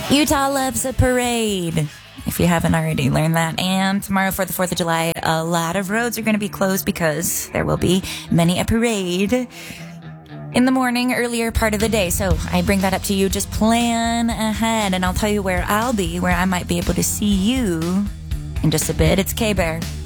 Utah loves a parade, if you haven't already learned that. And tomorrow for the 4th of July, a lot of roads are going to be closed because there will be many a parade in the morning, earlier part of the day. So I bring that up to you. Just plan ahead, and I'll tell you where I'll be, where I might be able to see you in just a bit. It's K-Bear.